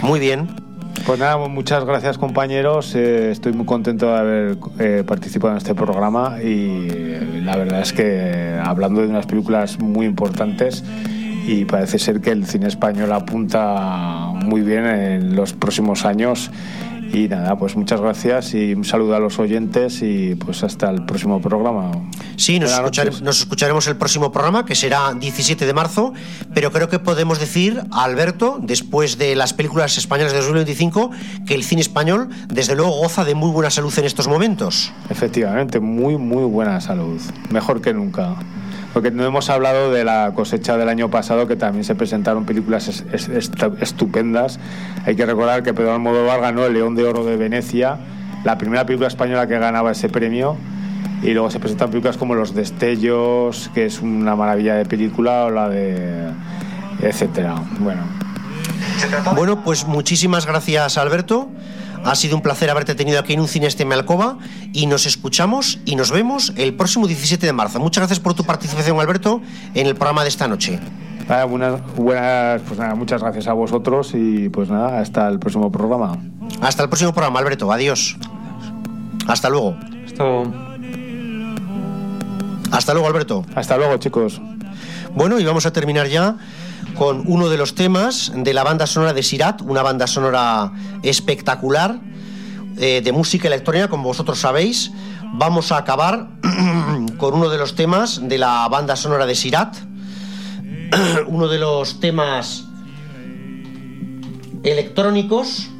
Muy bien. Pues nada, muchas gracias, compañeros. Estoy muy contento de haber participado en este programa y la verdad es que hablando de unas películas muy importantes, y parece ser que el cine español apunta muy bien en los próximos años. Y nada, pues muchas gracias y un saludo a los oyentes y pues hasta el próximo programa. Sí, nos escucharemos el próximo programa, que será 17 de marzo, pero creo que podemos decir, Alberto, después de las películas españolas de 2025, que el cine español desde luego goza de muy buena salud en estos momentos. Efectivamente, muy muy buena salud, mejor que nunca. Porque no hemos hablado de la cosecha del año pasado, que también se presentaron películas estupendas. Hay que recordar que Pedro Almodóvar ganó el León de Oro de Venecia, la primera película española que ganaba ese premio, y luego se presentan películas como Los Destellos, que es una maravilla de película, o la de... etcétera. Bueno, pues muchísimas gracias, Alberto. Ha sido un placer haberte tenido aquí en Un Cine Este Alcoba, y nos escuchamos y nos vemos el próximo 17 de marzo. Muchas gracias por tu participación, Alberto, en el programa de esta noche. Pues nada, muchas gracias a vosotros y pues nada, hasta el próximo programa. Hasta el próximo programa, Alberto. Adiós. Hasta luego. Hasta luego, Alberto. Hasta luego, chicos. Bueno, y vamos a terminar ya con uno de los temas de la banda sonora de Sirat, una banda sonora espectacular de música electrónica, como vosotros sabéis. Vamos a acabar con uno de los temas de la banda sonora de Sirat, uno de los temas electrónicos